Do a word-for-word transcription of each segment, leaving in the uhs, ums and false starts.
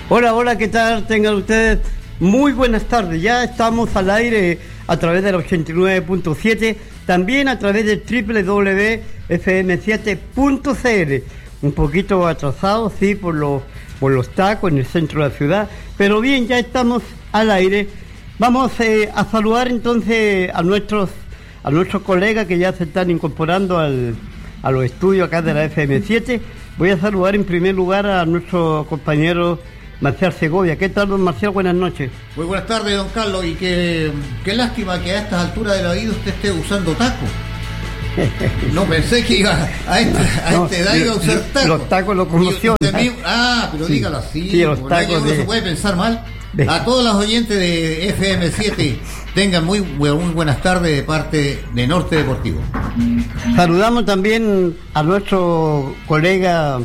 Hola, hola, ¿qué tal? Tengan ustedes muy buenas tardes. Ya estamos al aire a través del ochenta y nueve punto siete, también a través del doble u doble u doble u punto efe eme siete punto ce ele. Un poquito atrasado, sí, por los, por los tacos en el centro de la ciudad, pero bien, ya estamos al aire. Vamos eh, a saludar entonces a nuestros a nuestros colegas que ya se están incorporando al, a los estudios acá de la efe eme siete. Voy a saludar en primer lugar a nuestro compañero Marcial Segovia. ¿Qué tal, don Marcial? Buenas noches. Muy buenas tardes, don Carlos, y qué, qué lástima que a estas alturas de la vida usted esté usando tacos. No pensé que iba a esta, a no, esta edad iba a usar tacos. Los tacos lo conmocionan. Ah, pero sí, dígalo así. Sí, los tacos no de... se puede pensar mal. De... A todos los oyentes de efe eme siete, tengan muy, muy buenas tardes de parte de Norte Deportivo. Saludamos también a nuestro colega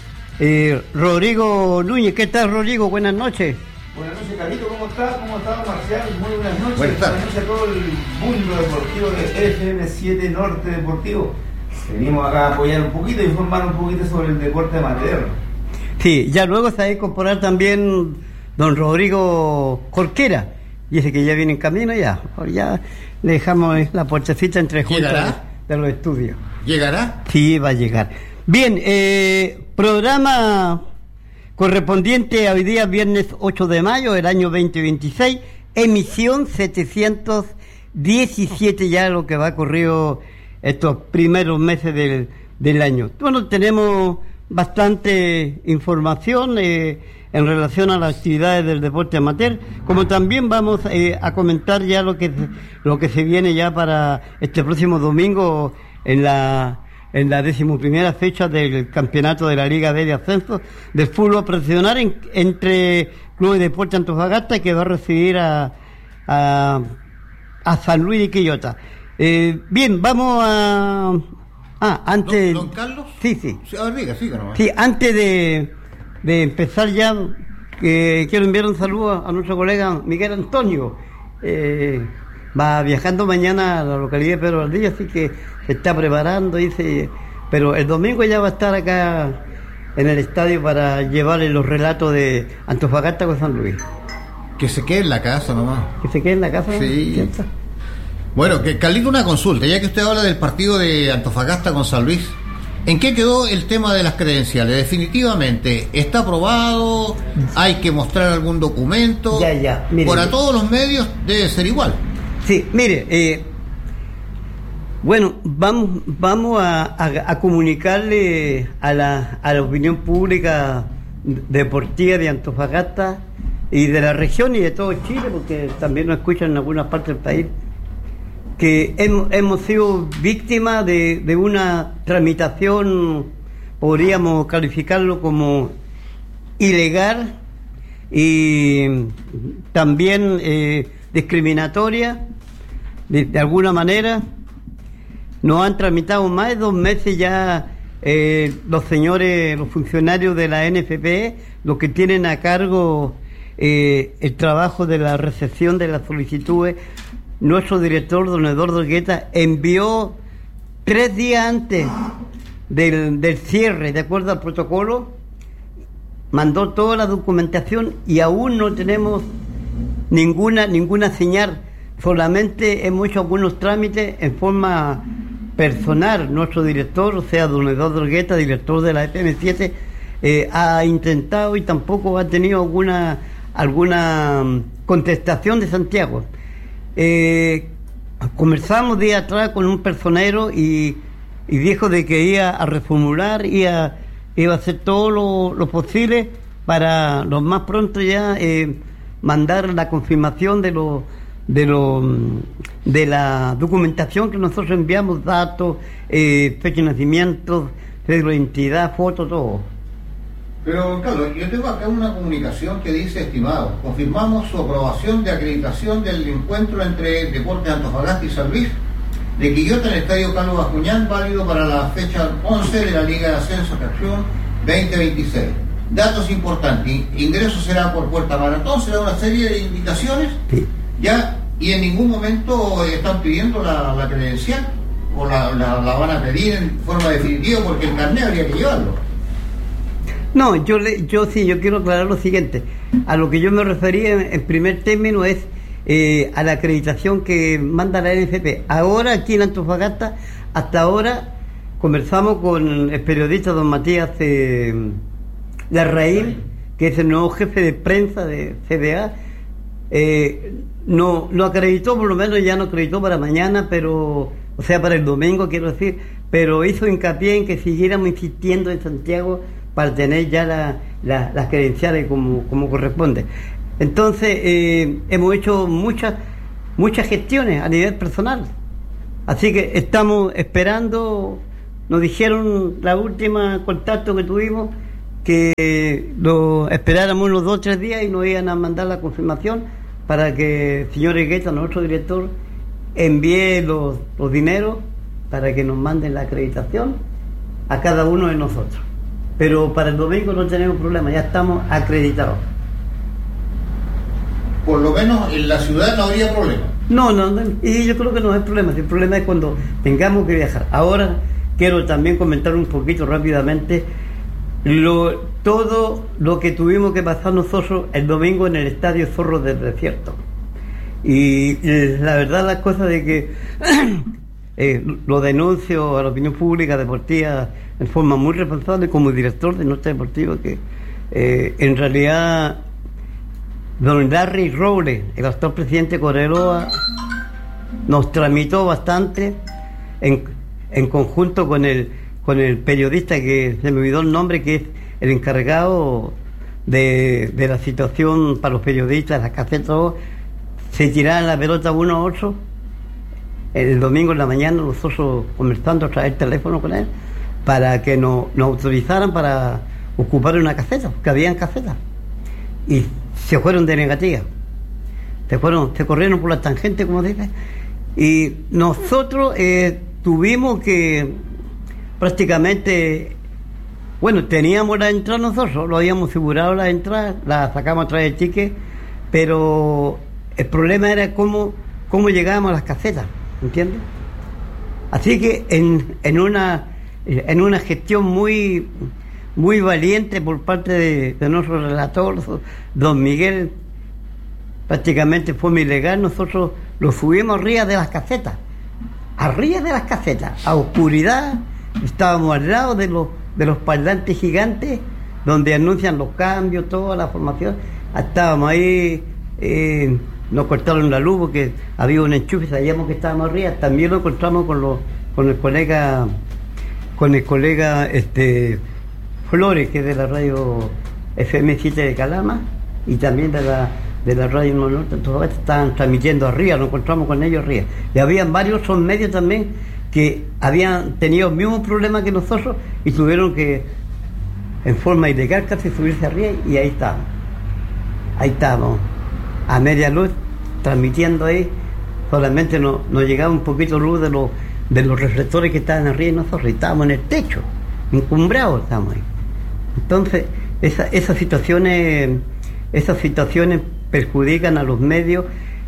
eh, Rodrigo Núñez. ¿Qué tal, Rodrigo? Buenas noches. Buenas noches, Carlito, ¿cómo estás? ¿Cómo estás, Marcial? Muy buenas noches. Buenas tardes. Buenas noches a todo el mundo deportivo de efe eme siete Norte Deportivo. Venimos acá a apoyar un poquito e informar un poquito sobre el deporte amateur. Sí, ya luego se va a incorporar también don Rodrigo Jorquera. Dice que ya viene en camino ya. Ya le dejamos la puertecita entre juntas de los estudios. ¿Llegará? Sí, va a llegar. Bien, eh, programa correspondiente a hoy día, viernes ocho de mayo del año veinte veintiséis, emisión setecientos diecisiete, ya lo que va ocurrido estos primeros meses del, del año. Bueno, tenemos bastante información eh, en relación a las actividades del deporte amateur, como también vamos eh, a comentar ya lo que, lo que se viene ya para este próximo domingo en la... en la decimoprimera fecha del campeonato de la Liga B de Ascenso del fútbol profesional en, entre Club de Deporte Antofagasta, que va a recibir a, a, a San Luis de Quillota. Eh, bien, vamos a... Ah, antes... ¿Don, don Carlos? Sí, sí. A ver, diga, siga nomás. Sí, antes de, de empezar ya, eh, quiero enviar un saludo a, a nuestro colega Miguel Antonio. Eh, va viajando mañana a la localidad de Pedro Valdivia, así que se está preparando, dice, pero el domingo ya va a estar acá en el estadio para llevarle los relatos de Antofagasta con San Luis. Que se quede en la casa nomás. ¿Que se quede en la casa? Sí. Bueno, que Carlito, una consulta, ya que usted habla del partido de Antofagasta con San Luis, ¿en qué quedó el tema de las credenciales? Definitivamente, ¿está aprobado? ¿Hay que mostrar algún documento? Ya, ya. Mire, Para todos los medios debe ser igual. Sí, mire, eh, bueno, vamos vamos a, a, a comunicarle a la, a la opinión pública deportiva de Antofagasta y de la región y de todo Chile, porque también nos escuchan en algunas partes del país, que hemos, hemos sido víctimas de, de una tramitación, podríamos calificarlo como ilegal y también eh, discriminatoria. De, de alguna manera nos han tramitado más de dos meses ya eh, los señores, los funcionarios de la ene efe pe e, los que tienen a cargo eh, el trabajo de la recepción de las solicitudes. Nuestro director, don Eduardo Guetta, envió tres días antes del, del cierre, de acuerdo al protocolo, mandó toda la documentación y aún no tenemos ninguna ninguna señal. Solamente hemos hecho algunos trámites en forma personal. Nuestro director, o sea, don Eduardo Guetta, director de la efe eme siete, eh, ha intentado y tampoco ha tenido alguna alguna contestación de Santiago. Eh, conversamos día atrás con un personero y, y dijo de que iba a reformular, iba, iba a hacer todo lo, lo posible para lo más pronto ya eh, mandar la confirmación de los de lo, de la documentación que nosotros enviamos, datos, eh, fecha de nacimiento, cédula de identidad, foto, todo. Pero, Carlos, yo tengo acá una comunicación que dice: estimado, confirmamos su aprobación de acreditación del encuentro entre Deportes Antofagasta y San Luis de Quillota en el Estadio Carlos Bascuñán, válido para la fecha once de la Liga de Ascenso Capción veinte veintiséis. Datos importantes: ingreso será por puerta maratón, será una serie de indicaciones. Sí. Ya, y en ningún momento están pidiendo la, la credencial o la, la, la van a pedir en forma definitiva, porque el carnet habría que llevarlo. No, yo le, yo sí, yo quiero aclarar lo siguiente. A lo que yo me refería en, en primer término es eh, a la acreditación que manda la N F P. Ahora aquí en Antofagasta, hasta ahora conversamos con el periodista don Matías eh, Larraín, que es el nuevo jefe de prensa de C D A. Eh, no lo acreditó, por lo menos ya no acreditó para mañana, pero, o sea, para el domingo quiero decir, pero hizo hincapié en que siguiéramos insistiendo en Santiago para tener ya la, la, las credenciales como, como corresponde. Entonces, eh, hemos hecho muchas muchas gestiones a nivel personal. Así que estamos esperando, nos dijeron la última contacto que tuvimos, que lo esperáramos unos dos o tres días y nos iban a mandar la confirmación para que el señor Higueta, nuestro director, envíe los, los dineros para que nos manden la acreditación a cada uno de nosotros. Pero para el domingo no tenemos problema, ya estamos acreditados. Por lo menos en la ciudad no habría problema. No, no, no, y yo creo que no hay problema. El problema es cuando tengamos que viajar. Ahora quiero también comentar un poquito rápidamente lo, todo lo que tuvimos que pasar nosotros el domingo en el Estadio Zorro del Desierto. Y, y la verdad las cosas de que eh, lo denuncio a la opinión pública deportiva en forma muy responsable como director de nuestra deportiva, que eh, en realidad don Larry Robles, el actual presidente de Cobreloa, nos tramitó bastante en, en conjunto con el con el periodista que se me olvidó el nombre, que es el encargado de, de la situación para los periodistas, las casetas. Se tiraban la pelota uno a otro. El domingo en la mañana nosotros conversando a través del teléfono con él para que nos, nos autorizaran para ocupar una caseta, porque habían casetas. Y se fueron de negativa. Se fueron, se corrieron por la tangente, como dice. Y nosotros eh, tuvimos que prácticamente, bueno, teníamos la entrada nosotros, lo habíamos asegurado la entrada, la sacamos a través del ticket, pero el problema era cómo, cómo llegábamos a las casetas, ¿entiendes? Así que en, en una en una gestión muy muy valiente por parte de, de nuestro relator, don Miguel, prácticamente fue ilegal, nosotros lo subimos arriba de las casetas, arriba de las casetas, a oscuridad, estábamos al lado de los de los parlantes gigantes donde anuncian los cambios, toda la formación, estábamos ahí, eh, nos cortaron la luz porque había un enchufe, sabíamos que estábamos arriba. También lo encontramos con los con el colega con el colega este Flores, que es de la radio F M siete de Calama, y también de la de la radio Norte. Entonces estaban transmitiendo arriba, nos encontramos con ellos arriba. Y habían varios otros medios también que habían tenido el mismo problema que nosotros y tuvieron que, en forma ilegal, casi subirse arriba, y ahí estábamos. Ahí estábamos, a media luz, transmitiendo ahí. Solamente nos, nos llegaba un poquito de luz de los, de los reflectores que estaban arriba, y nosotros estábamos en el techo, encumbrados estábamos ahí. Entonces, esa, esas situaciones, esas situaciones perjudican a los medios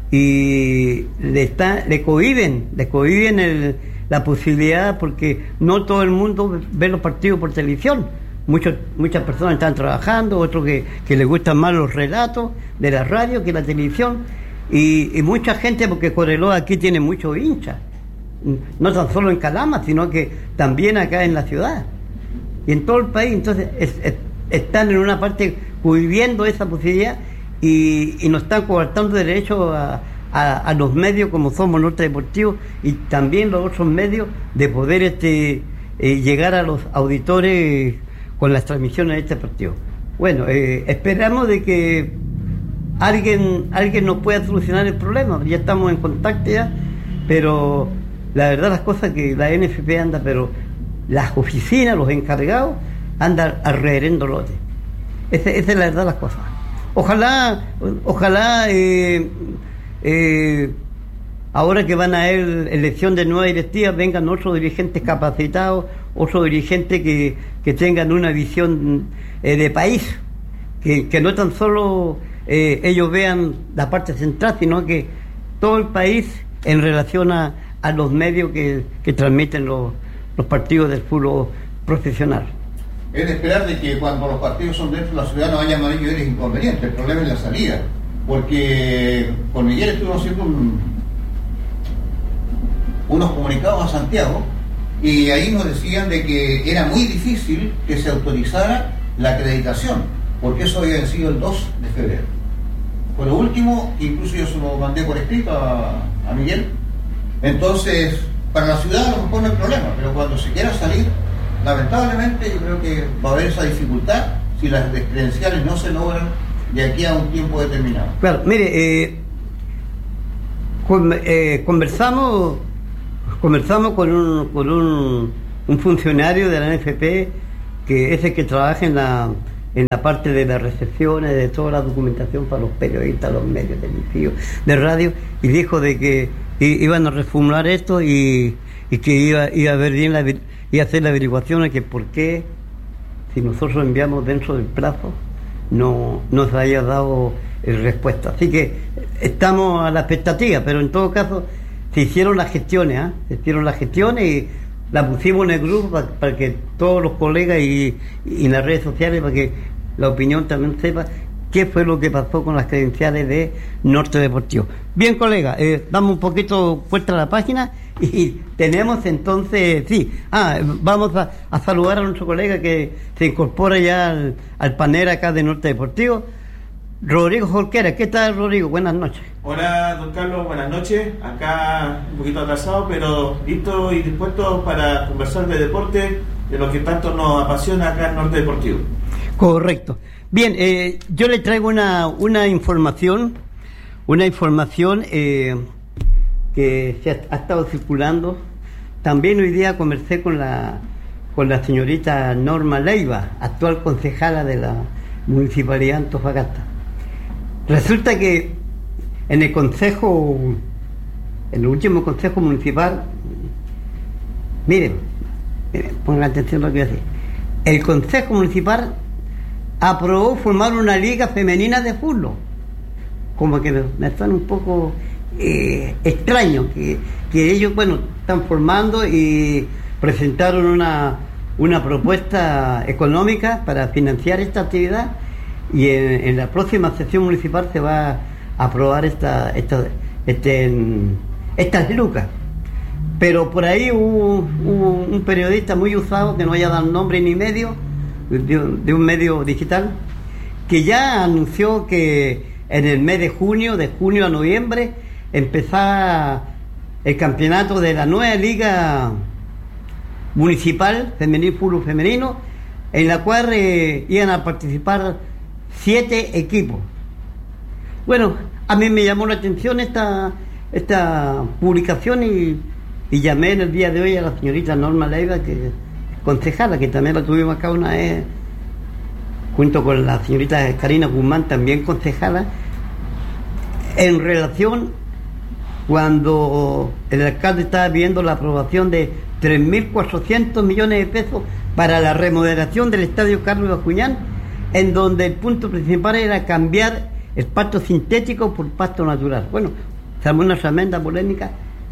y le está, le cohiben, le cohiben el, la posibilidad, porque no todo el mundo ve los partidos por televisión. Muchos, muchas personas están trabajando, otros que, que les gustan más los relatos de la radio que la televisión, y, y mucha gente, porque Cobreloa aquí tiene muchos hinchas, no tan solo en Calama, sino que también acá en la ciudad y en todo el país. Entonces es, es, están en una parte cohibiendo esa posibilidad y, y nos están coartando derecho a, a, a los medios como somos Norte Deportivo, y también los otros medios, de poder este eh, llegar a los auditores con las transmisiones de este partido. Bueno, eh, esperamos de que alguien alguien nos pueda solucionar el problema. Ya estamos en contacto ya, pero la verdad las cosas que la N F P anda, pero las oficinas, los encargados, andan al reverendo lote. Esa, esa es la verdad las cosas. Ojalá, ojalá eh, eh, ahora que van a haber elección de nueva directiva, vengan otros dirigentes capacitados, otros dirigentes que, que tengan una visión eh, de país, que, que no tan solo eh, ellos vean la parte central, sino que todo el país en relación a, a los medios que, que transmiten los, los partidos del fútbol profesional. es de esperar de que cuando los partidos son dentro de la ciudad no haya mayores inconvenientes. El problema es la salida, porque con Miguel estuvimos haciendo un, unos comunicados a Santiago y ahí nos decían de que era muy difícil que se autorizara la acreditación, porque eso había vencido el dos de febrero. Por lo último, incluso yo se lo mandé por escrito a, a Miguel. Entonces, para la ciudad a lo mejor no hay problema, pero cuando se quiera salir, lamentablemente yo creo que va a haber esa dificultad si las credenciales no se logran de aquí a un tiempo determinado. Claro, mire, eh, con, eh, conversamos conversamos con un con un, un funcionario de la N F P que es el que trabaja en la en la parte de las recepciones, de toda la documentación para los periodistas, los medios televisivos, de radio, y dijo de que iban a reformular esto y, y que iba, iba a ver bien la, iba a hacer la averiguación de que por qué, si nosotros enviamos dentro del plazo, no nos haya dado respuesta. Así que estamos a la expectativa, pero en todo caso se hicieron las gestiones, ¿eh? se hicieron las gestiones y la pusimos en el grupo para, para que todos los colegas y, y en las redes sociales, para que la opinión también sepa qué fue lo que pasó con las credenciales de Norte Deportivo. Bien, colega, eh, damos un poquito vuelta a la página y tenemos entonces, sí, ah, vamos a, a saludar a nuestro colega que se incorpora ya al, al panel acá de Norte Deportivo, Rodrigo Jorquera. ¿Qué tal, Rodrigo? Buenas noches. Hola, don Carlos, buenas noches. Acá un poquito atrasado, pero listo y dispuesto para conversar de deporte, de lo que tanto nos apasiona acá en Norte Deportivo. Correcto. Bien, eh, yo le traigo una, una información, una información eh, que se ha, ha estado circulando. También hoy día conversé con la con la señorita Norma Leiva, actual concejala de la Municipalidad de Antofagasta. Resulta que en el consejo, en el último consejo municipal, miren, miren pongan atención a lo que voy a decir. El consejo municipal aprobó formar una liga femenina de fútbol. Como que me, me suena un poco eh, extraño que, que ellos, bueno, están formando y presentaron una, una propuesta económica para financiar esta actividad y en, en la próxima sesión municipal se va a aprobar esta, esta, este, estas lucas. Pero por ahí hubo, hubo un periodista muy usado, que no haya dado nombre ni medio, de, de un medio digital, que ya anunció que en el mes de junio, de junio a noviembre, empezaba el campeonato de la nueva liga municipal femenil, fútbol femenino, en la cual eh, iban a participar siete equipos. Bueno, a mí me llamó la atención esta esta publicación y, y llamé en el día de hoy a la señorita Norma Leiva, que es concejala, que también la tuvimos acá una vez, junto con la señorita Karina Guzmán, también concejala, en relación cuando el alcalde estaba pidiendo la aprobación de tres mil cuatrocientos millones de pesos para la remodelación del estadio Carlos Bascuñán, en donde el punto principal era cambiar el pasto sintético por pasto natural. Bueno, se armó una tremenda polémica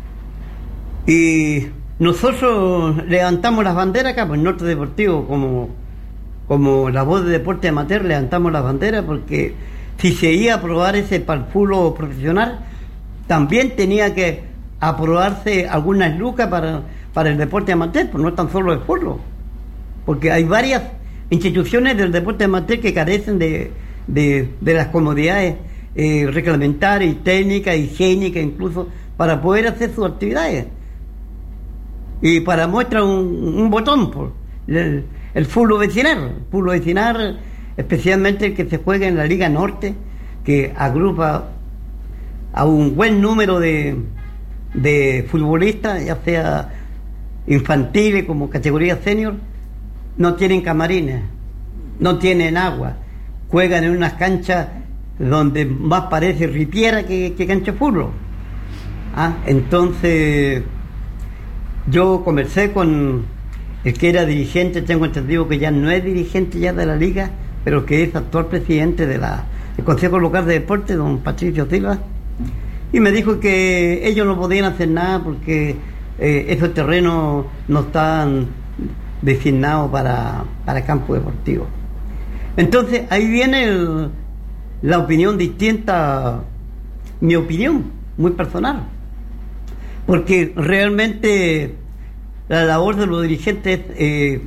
y nosotros levantamos las banderas acá, pues Norte Deportivo, como, como la voz de deporte amateur, levantamos las banderas porque si se iba a aprobar ese para el fútbol profesional, también tenía que aprobarse algunas lucas para, para el deporte amateur, pues no tan solo el fútbol, porque hay varias instituciones del deporte amateur que carecen de, de, de las comodidades eh, reglamentarias y técnicas, higiénicas, incluso para poder hacer sus actividades. Y para muestra un, un botón, por el, el fútbol vecinal, el fútbol vecinal, especialmente el que se juega en la Liga Norte, que agrupa a un buen número de, de futbolistas, ya sea infantiles como categoría senior. No tienen camarines, no tienen agua, juegan en unas canchas donde más parece ripiera que, que cancha de fútbol. Ah, entonces yo conversé con el que era dirigente, tengo entendido que ya no es dirigente ya de la liga, pero que es actual presidente de la, del Consejo Local de Deportes, don Patricio Silva, y me dijo que ellos no podían hacer nada porque eh, esos terrenos no estaban designado para, para campo deportivo. Entonces ahí viene el, la opinión distinta, mi opinión muy personal, porque realmente la labor de los dirigentes es eh,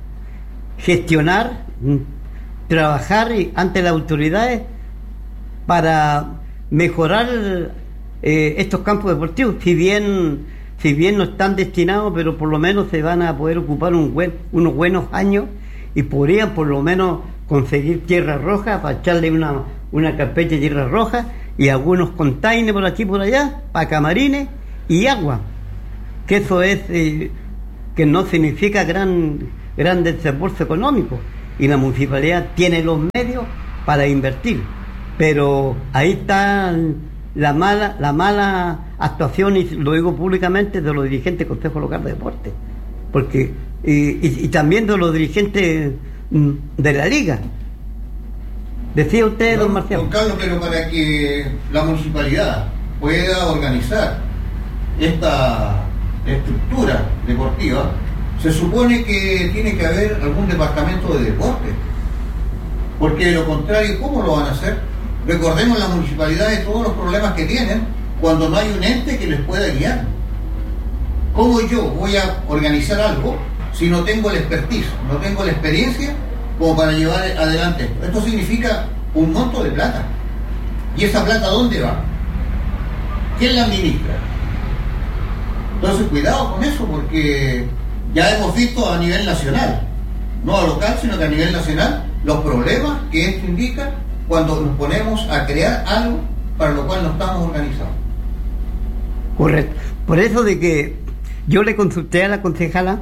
gestionar, trabajar ante las autoridades para mejorar eh, estos campos deportivos, si bien si bien no están destinados, pero por lo menos se van a poder ocupar un buen, unos buenos años y podrían por lo menos conseguir tierra roja para echarle una, una carpeta de tierra roja y algunos containers por aquí y por allá para camarines y agua, que eso es eh, que no significa gran gran desembolso económico y la municipalidad tiene los medios para invertir, pero ahí está la mala la mala actuación, y lo digo públicamente, de los dirigentes del Consejo Local de Deportes, porque y, y, y también de los dirigentes de la liga. Decía usted, don, don Marcial. Don Carlos, pero para que la municipalidad pueda organizar esta estructura deportiva, se supone que tiene que haber algún departamento de deporte, porque de lo contrario, ¿cómo lo van a hacer? Recordemos la municipalidad de todos los problemas que tienen cuando no hay un ente que les pueda guiar. ¿Cómo yo voy a organizar algo si no tengo la expertise, no tengo la experiencia como para llevar adelante esto? Esto significa un monto de plata. ¿Y esa plata dónde va? ¿Quién la administra? Entonces cuidado con eso, porque ya hemos visto a nivel nacional, no a local, sino que a nivel nacional, los problemas que esto indica cuando nos ponemos a crear algo para lo cual no estamos organizados. Correcto. Por eso de que yo le consulté a la concejala,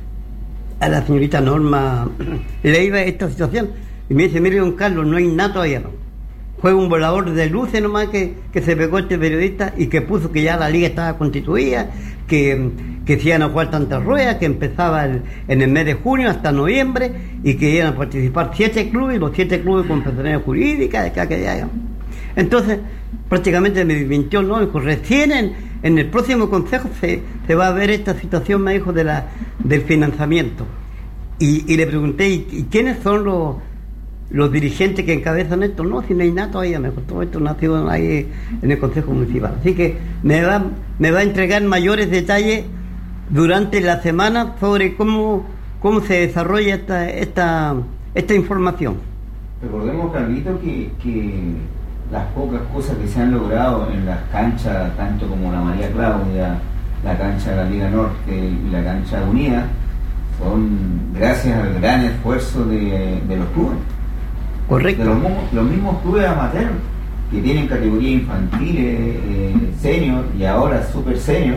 a la señorita Norma Leiva, esta situación, y me dice: mire, don Carlos, no hay nada todavía, no. Fue un volador de luces nomás que, que se pegó este periodista y que puso que ya la liga estaba constituida, que, que se iban a jugar tantas ruedas, que empezaba el, en el mes de junio hasta noviembre, y que iban a participar siete clubes, los siete clubes con personalidad jurídica de acá que allá. Entonces, prácticamente me mintió, ¿no? Dijo, recién en, en el próximo consejo se, se va a ver esta situación, me dijo, de la, del financiamiento. Y, y le pregunté, ¿y, y quiénes son los, los dirigentes que encabezan esto? No, si no hay nada todavía, mejor todo esto nació ahí en el Consejo Municipal. Así que me va, me va a entregar mayores detalles durante la semana sobre cómo, cómo se desarrolla esta, esta, esta información. Recordemos, Carlito, que, que las pocas cosas que se han logrado en las canchas, tanto como la María Claudia, la cancha de la Liga Norte y la cancha Unida, son gracias al gran esfuerzo de, de los clubes. Correcto. De los, los mismos clubes amateur que tienen categorías infantiles, eh, senior y ahora super senior,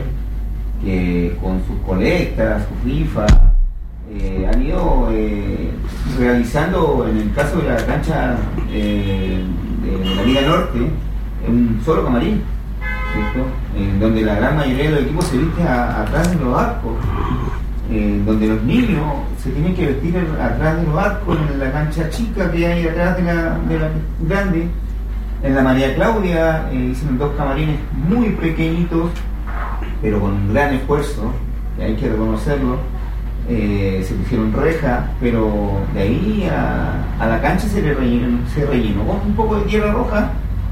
que con sus colectas, su FIFA, eh, han ido eh, realizando, en el caso de la cancha eh, de la Liga Norte, un solo camarín, ¿cierto? En donde la gran mayoría de los equipos se viste a, atrás de los arcos, eh, donde los niños se tienen que vestir atrás de los arcos, en la cancha chica que hay atrás de la, de la grande. En la María Claudia eh, hicieron dos camarines muy pequeñitos, pero con un gran esfuerzo, que hay que reconocerlo. Eh, se pusieron rejas, pero de ahí a, a la cancha se le rellenó, se rellenó con un poco de tierra roja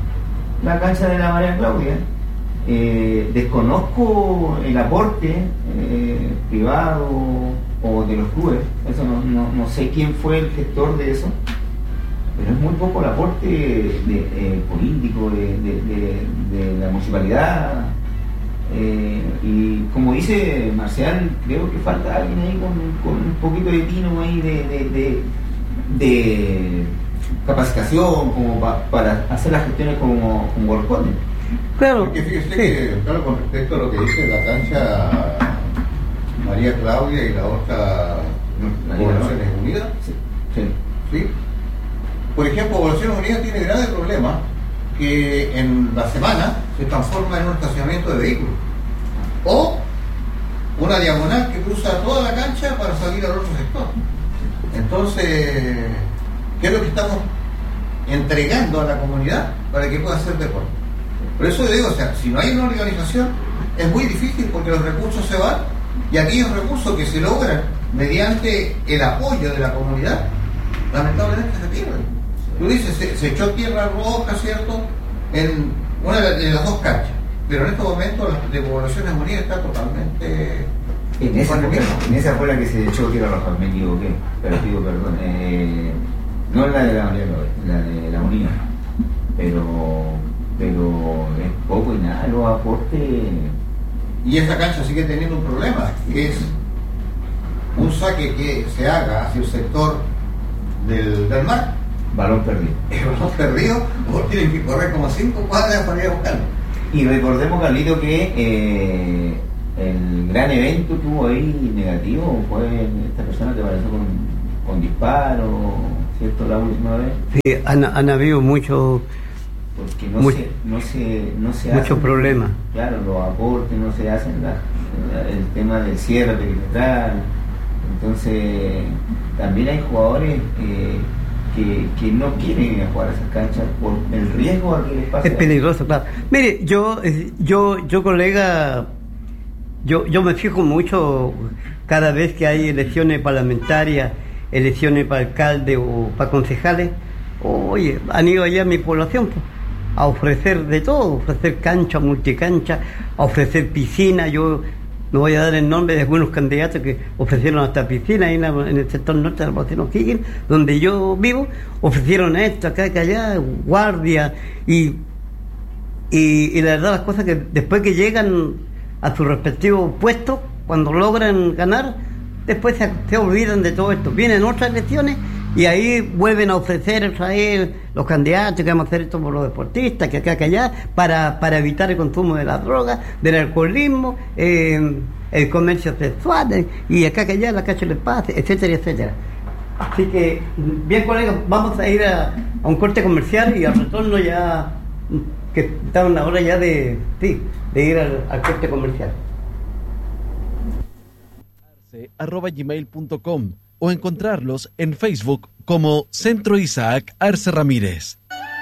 la cancha de la María Claudia. Eh, desconozco el aporte eh, privado o de los clubes, eso no, no, no sé quién fue el gestor de eso, pero es muy poco el aporte de, de, eh, político de, de, de, de la municipalidad. Eh, y como dice Marcial, creo que falta alguien ahí con, con un poquito de tino ahí de, de, de, de capacitación como pa, para hacer las gestiones como, como corresponde. Claro. Porque fíjese sí. que, claro, con respecto a lo que dice la cancha María Claudia y la otra Poblaciones Unidas, Sí. Sí. ¿sí? Por ejemplo, Poblaciones Unidas tiene grandes problemas que en la semana se transforma en un estacionamiento de vehículos o una diagonal que cruza toda la cancha para salir al otro sector. Entonces, ¿qué es lo que estamos entregando a la comunidad para que pueda hacer deporte? Por eso digo, o sea, si no hay una organización es muy difícil porque los recursos se van Y aquellos recursos que se logran mediante el apoyo de la comunidad, lamentablemente se pierden. Tú dices, se, se echó tierra roja, ¿cierto?, en una de las dos canchas, pero en estos momentos la de Poblaciones Unidas está totalmente... En esa, en esa fue la que se echó tierra roja, me equivoqué, pero pido perdón. Eh, no la de la, la de la Unidad, pero, pero es poco y nada, los aportes... Y esa cancha sigue teniendo un problema, que es un saque que se haga hacia el sector del, del mar. Balón perdido. El balón perdido, vos tienen que correr como cinco cuadras para ir a buscarlo. Y recordemos, Carlito, que eh, el gran evento tuvo ahí negativo, fue esta persona que apareció con, con disparo, ¿cierto? La última vez. Sí, han, han habido muchos... Porque no Muy, se, no se, no se muchos problemas. Claro, los aportes no se hacen, la, el tema del cierre perimetral. Entonces, también hay jugadores eh, que, que no quieren ir a jugar a esas canchas por el riesgo a que les pase. Es peligroso, claro. Mire, yo, yo, yo colega, yo, yo me fijo mucho cada vez que hay elecciones parlamentarias, elecciones para alcalde o para concejales. Oye, han ido allá a mi población, pues, a ofrecer de todo, ofrecer cancha, multicancha, a ofrecer piscina. Yo no voy a dar el nombre de algunos candidatos que ofrecieron hasta piscina ahí en, la, en el sector norte de la población O'Higgins, donde yo vivo, ofrecieron esto, acá, acá, allá, guardia, y, y, y la verdad las cosas que después que llegan a sus respectivos puestos, cuando logran ganar, después se, se olvidan de todo esto. Vienen otras elecciones y ahí vuelven a ofrecer otra vez los candidatos que vamos a hacer esto por los deportistas, que acá, que allá, para, para evitar el consumo de las drogas, del alcoholismo, eh, el comercio sexual, eh, y acá, que allá, la cacha del espacio, etcétera, etcétera. Así que, bien, colegas, vamos a ir a, a un corte comercial y al retorno ya, que está una hora ya de, sí, de ir al, al corte comercial. arroba gmail punto com o encontrarlos en Facebook como Centro Isaac Arce Ramírez.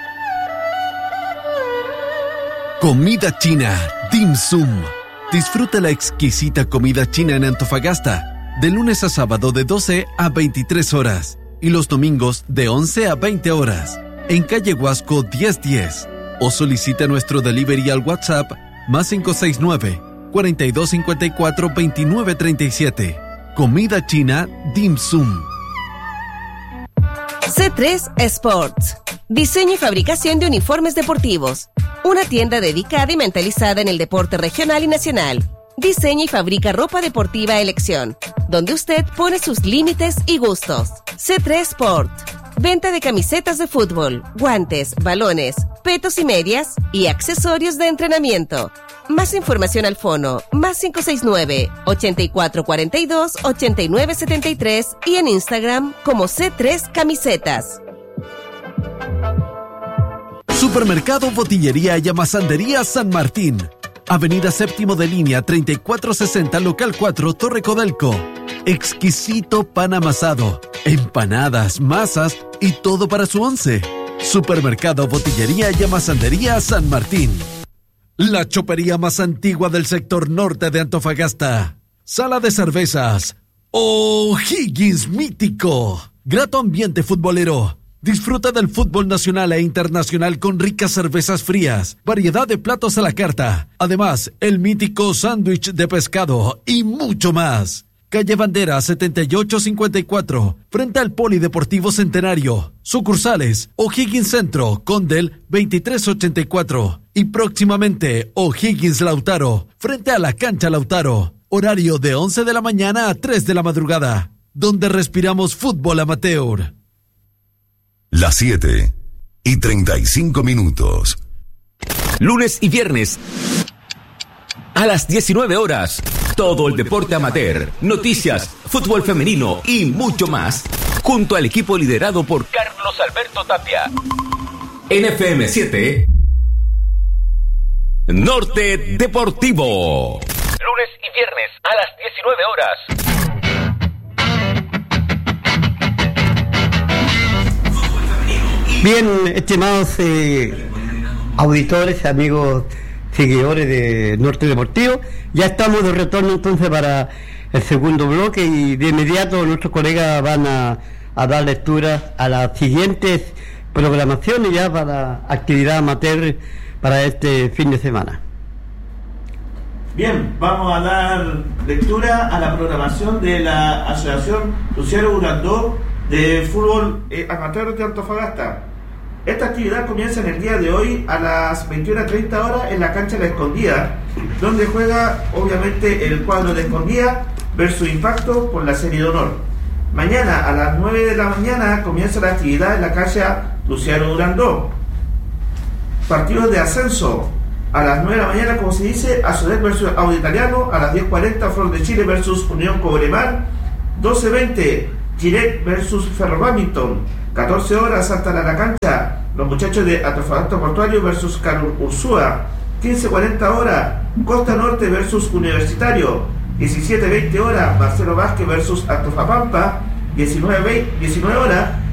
Comida china Dim Sum. Disfruta la exquisita comida china en Antofagasta, de lunes a sábado de doce a veintitrés horas y los domingos de once a veinte horas, en calle Huasco diez diez, o solicita nuestro delivery al WhatsApp más cinco seis nueve, cuarenta y dos cincuenta y cuatro, veintinueve treinta y siete. Comida china Dim Sum. C tres Sports. Diseño y fabricación de uniformes deportivos. Una tienda dedicada y mentalizada en el deporte regional y nacional. Diseña y fabrica ropa deportiva a elección, donde usted pone sus límites y gustos. C tres Sport. Venta de camisetas de fútbol, guantes, balones, petos y medias y accesorios de entrenamiento. Más información al fono, más cinco seis nueve, ochenta y cuatro cuarenta y dos, ochenta y nueve setenta y tres y en Instagram como C tres Camisetas. Supermercado Botillería y Amasandería San Martín. Avenida Séptimo de Línea treinta y cuatro sesenta, local cuatro, Torre Codelco. Exquisito pan amasado, empanadas, masas y todo para su once. Supermercado Botillería y Amasandería San Martín. La chopería más antigua del sector norte de Antofagasta. Sala de cervezas O'Higgins Mítico. Grato ambiente futbolero. Disfruta del fútbol nacional e internacional con ricas cervezas frías, variedad de platos a la carta. Además, el mítico sándwich de pescado y mucho más. Calle Bandera setenta y ocho cincuenta y cuatro, frente al Polideportivo Centenario. Sucursales, O'Higgins Centro, Condel veintitrés ochenta y cuatro. Y próximamente, O'Higgins Lautaro, frente a la cancha Lautaro. Horario de once de la mañana a tres de la madrugada, donde respiramos fútbol amateur. Las siete y treinta y cinco minutos. Lunes y viernes a las diecinueve horas. Todo el deporte amateur, noticias, fútbol femenino y mucho más, junto al equipo liderado por Carlos Alberto Tapia. En F M siete, Norte Deportivo. Lunes y viernes a las diecinueve horas. Bien, estimados eh, auditores, amigos seguidores de Norte Deportivo. Ya estamos de retorno entonces para el segundo bloque y de inmediato nuestros colegas van a, a dar lectura a las siguientes programaciones ya para actividad amateur para este fin de semana. Bien, vamos a dar lectura a la programación de la Asociación Luciano Urandó de Fútbol eh, Amateur de Antofagasta. Esta actividad comienza en el día de hoy a las veintiuna treinta horas en la cancha de La Escondida, donde juega obviamente el cuadro de Escondida versus Impacto por la serie de honor. Mañana a las nueve de la mañana comienza la actividad en la cancha Luciano Urandó. Partidos de ascenso. A las nueve de la mañana, como se dice, Azodet versus Audio Italiano. A las diez cuarenta, Flor de Chile versus Unión Cobremar. doce veinte, Girec versus Ferro Badminton. catorce horas, Santa la Cancha, los muchachos de Antofagasta Portuario versus Carlos Ursúa. quince cuarenta horas, Costa Norte versus Universitario. diecisiete veinte horas, Marcelo Vázquez versus Antofapampa. diecinueve horas,